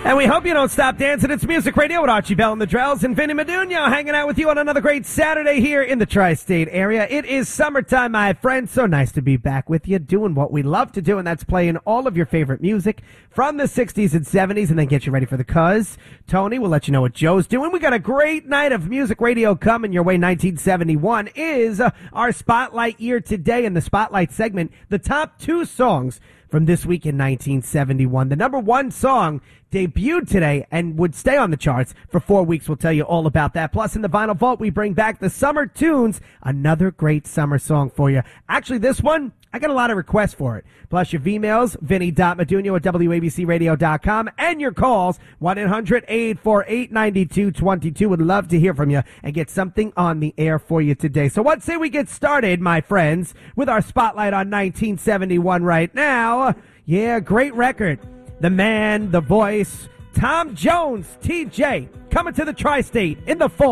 And we hope you don't stop dancing. It's Music Radio with Archie Bell and the Drells and Vinny Meduno hanging out with you on another great Saturday here in the tri-state area. It is summertime, my friends. So nice to be back with you doing what we love to do, and that's playing all of your favorite music from the 60s and 70s and then get you ready for the cuz. Tony will let you know what Joe's doing. We got a great night of music radio coming your way. 1971 is our Spotlight year today. In the Spotlight segment, the top 2 songs from this week in 1971. The number 1 song debuted today and would stay on the charts for 4 weeks. We'll tell you all about that. Plus, in the Vinyl Vault, we bring back the Summer Tunes, another great summer song for you. Actually, this one, I got a lot of requests for it. Plus your emails, Vinny.Meduno at WABCRadio.com, and your calls, 1-800-848-9222. Would love to hear from you and get something on the air for you today. So what say we get started, my friends, with our Spotlight on 1971 right now. Yeah, great record. The man, the voice, Tom Jones, TJ, coming to the tri-state in the fall.